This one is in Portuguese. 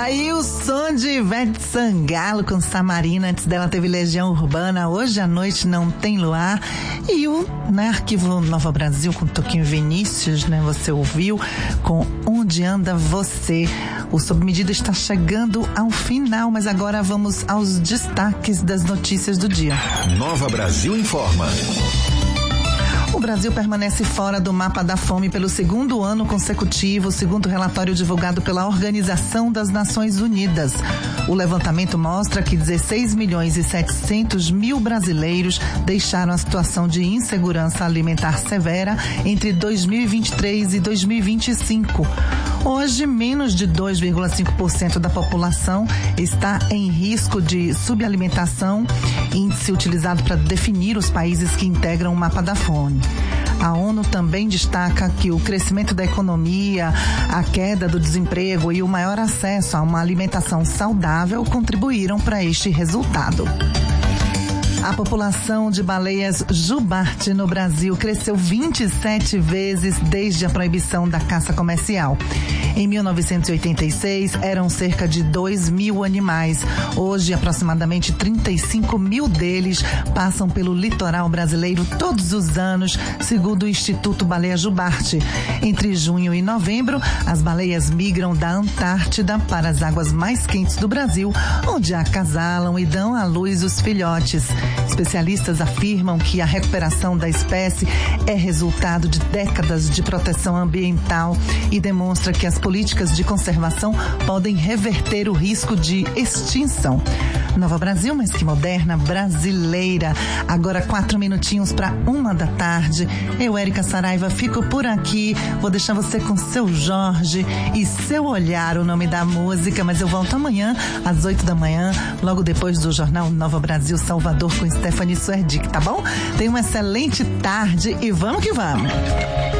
Aí o som de Ivete Sangalo com Samarina, antes dela teve Legião Urbana, Hoje à Noite Não Tem Luar, e o Arquivo Nova Brasil com Toquinho Vinícius, né? Você ouviu com Onde Anda Você. O Sob Medida está chegando ao final, mas agora vamos aos destaques das notícias do dia. Nova Brasil informa. O Brasil permanece fora do mapa da fome pelo segundo ano consecutivo, segundo o relatório divulgado pela Organização das Nações Unidas. O levantamento mostra que 16.700.000 brasileiros deixaram a situação de insegurança alimentar severa entre 2023 e 2025. Hoje, menos de 2,5% da população está em risco de subalimentação, índice utilizado para definir os países que integram o mapa da fome. A ONU também destaca que o crescimento da economia, a queda do desemprego e o maior acesso a uma alimentação saudável contribuíram para este resultado. A população de baleias jubarte no Brasil cresceu 27 vezes desde a proibição da caça comercial. Em 1986, eram cerca de 2.000 animais. Hoje, aproximadamente 35.000 deles passam pelo litoral brasileiro todos os anos, segundo o Instituto Baleia Jubarte. Entre junho e novembro, as baleias migram da Antártida para as águas mais quentes do Brasil, onde acasalam e dão à luz os filhotes. Especialistas afirmam que a recuperação da espécie é resultado de décadas de proteção ambiental e demonstra que as políticas de conservação podem reverter o risco de extinção. Nova Brasil, mas que moderna, brasileira. Agora 4 minutinhos para 1h. Eu, Érica Saraiva, fico por aqui. Vou deixar você com Seu Jorge e Seu Olhar, o nome da música, mas eu volto amanhã às 8 da manhã, logo depois do Jornal Nova Brasil Salvador com Stephanie Suerdick, tá bom? Tenha uma excelente tarde e vamos que vamos!